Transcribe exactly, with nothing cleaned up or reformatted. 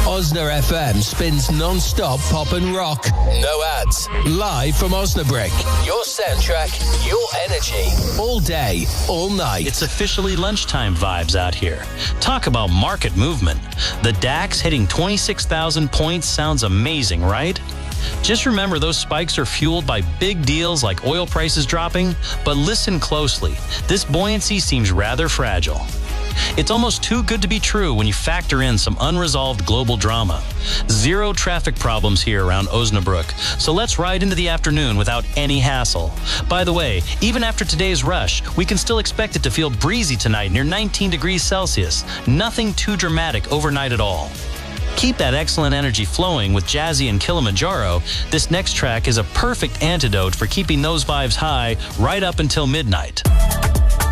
Osna F M spins non-stop pop and rock. No ads. Live from Osnabrück. Your soundtrack, your energy. All day, all night. It's officially lunchtime vibes out here. Talk about market movement. The DAX hitting twenty-six thousand points sounds amazing, right? Just remember those spikes are fueled by big deals like oil prices dropping, but listen closely. This buoyancy seems rather fragile. It's almost too good to be true when you factor in some unresolved global drama. Zero traffic problems here around Osnabrück, so let's ride into the afternoon without any hassle. By the way, even after today's rush, we can still expect it to feel breezy tonight near nineteen degrees Celsius. Nothing too dramatic overnight at all. Keep that excellent energy flowing with Jazzy and Kilimanjaro. This next track is a perfect antidote for keeping those vibes high right up until midnight.